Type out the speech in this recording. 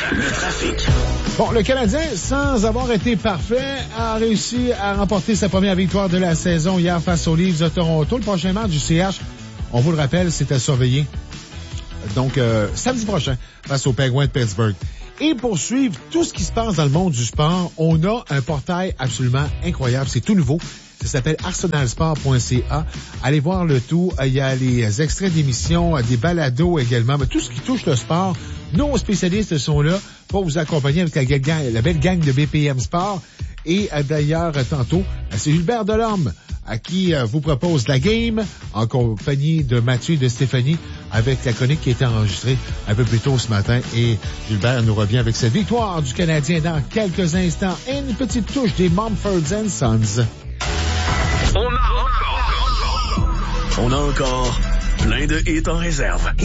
Le trafic. Bon, le Canadien, sans avoir été parfait, a réussi à remporter sa première victoire de la saison hier face aux Leafs de Toronto. Le prochain match du CH, on vous le rappelle, c'est à surveiller. Donc, samedi prochain, face aux Penguins de Pittsburgh. Et pour suivre tout ce qui se passe dans le monde du sport, on a un portail absolument incroyable. C'est tout nouveau. Ça s'appelle arsenalsport.ca. Allez voir le tout. Il y a les extraits d'émissions, des balados également. Mais tout ce qui touche le sport, nos spécialistes sont là pour vous accompagner avec la belle gang de BPM Sport. Et d'ailleurs, tantôt, c'est Gilbert Delorme à qui vous propose la game en compagnie de Mathieu et de Stéphanie avec la chronique qui a été enregistrée un peu plus tôt ce matin. Et Gilbert nous revient avec cette victoire du Canadien dans quelques instants. Et une petite touche des Mumford & Sons. On a encore plein de hits en réserve.